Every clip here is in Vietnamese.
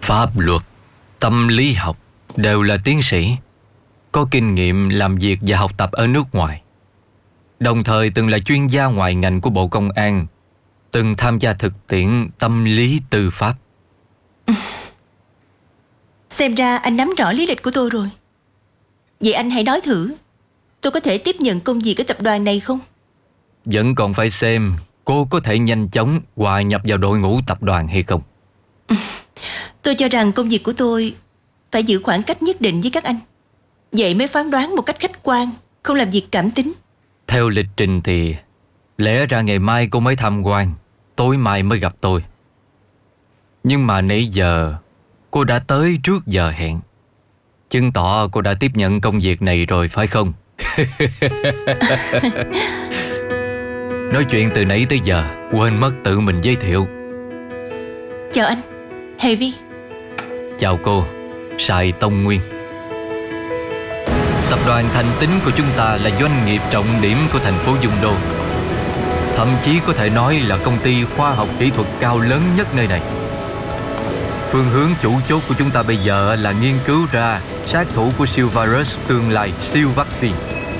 pháp luật, tâm lý học đều là tiến sĩ, có kinh nghiệm làm việc và học tập ở nước ngoài. Đồng thời từng là chuyên gia ngoài ngành của Bộ Công an, từng tham gia thực tiễn tâm lý tư pháp. Xem ra anh nắm rõ lý lịch của tôi rồi. Vậy anh hãy nói thử, tôi có thể tiếp nhận công việc ở tập đoàn này không? Vẫn còn phải xem cô có thể nhanh chóng hòa nhập vào đội ngũ tập đoàn hay không. Tôi cho rằng công việc của tôi phải giữ khoảng cách nhất định với các anh. Vậy mới phán đoán một cách khách quan, không làm việc cảm tính. Theo lịch trình thì lẽ ra ngày mai cô mới tham quan, tối mai mới gặp tôi. Nhưng mà nãy giờ cô đã tới trước giờ hẹn, chứng tỏ cô đã tiếp nhận công việc này rồi phải không? Nói chuyện từ nãy tới giờ quên mất tự mình giới thiệu. Chào anh, Hề Vi. Chào cô, Sài Tông Nguyên. Tập đoàn Thành Tín của chúng ta là doanh nghiệp trọng điểm của thành phố Dung Đô. Thậm chí có thể nói là công ty khoa học kỹ thuật cao lớn nhất nơi này. Phương hướng chủ chốt của chúng ta bây giờ là nghiên cứu ra sát thủ của siêu virus tương lai, siêu vaccine.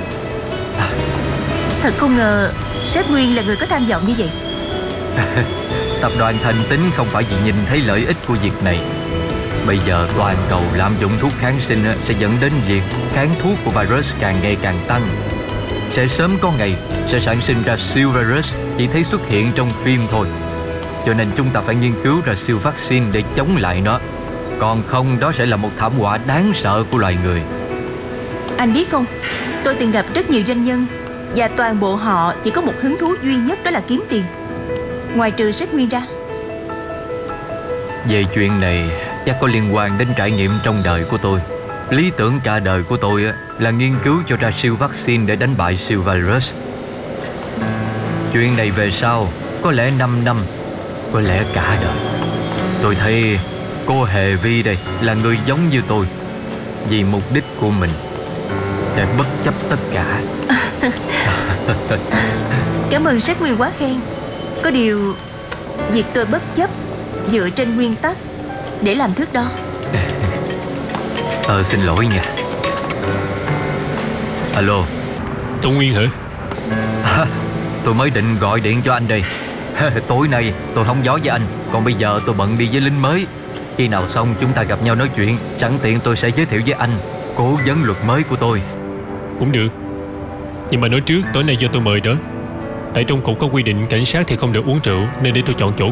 Thật không ngờ sếp Nguyên là người có tham vọng như vậy. Tập đoàn Thành Tín không phải vì nhìn thấy lợi ích của việc này. Bây giờ toàn cầu lạm dụng thuốc kháng sinh sẽ dẫn đến việc kháng thuốc của virus càng ngày càng tăng. Sẽ sớm có ngày sẽ sản sinh ra siêu virus chỉ thấy xuất hiện trong phim thôi. Cho nên chúng ta phải nghiên cứu ra siêu vaccine để chống lại nó. Còn không, đó sẽ là một thảm họa đáng sợ của loài người. Anh biết không, tôi từng gặp rất nhiều doanh nhân, và toàn bộ họ chỉ có một hứng thú duy nhất, đó là kiếm tiền. Ngoài trừ sếp Nguyên ra. Về chuyện này chắc có liên quan đến trải nghiệm trong đời của tôi. Lý tưởng cả đời của tôi là nghiên cứu cho ra siêu vaccine để đánh bại siêu virus. Chuyện này về sau có lẽ 5 năm, có lẽ cả đời. Tôi thấy cô Hề Vi đây là người giống như tôi, vì mục đích của mình để bất chấp tất cả. Cảm ơn sếp Nguyên quá khen. Có điều việc tôi bất chấp dựa trên nguyên tắc để làm thước đo. Xin lỗi nha. Alo. Tông Nguyên hả? Tôi mới định gọi điện cho anh đây. Tối nay tôi hóng gió với anh, còn bây giờ tôi bận đi với lính mới. Khi nào xong chúng ta gặp nhau nói chuyện. Sẵn tiện tôi sẽ giới thiệu với anh cố vấn luật mới của tôi. Cũng được. Nhưng mà nói trước tối nay do tôi mời đó. Tại trong cục có quy định cảnh sát thì không được uống rượu, nên để tôi chọn chỗ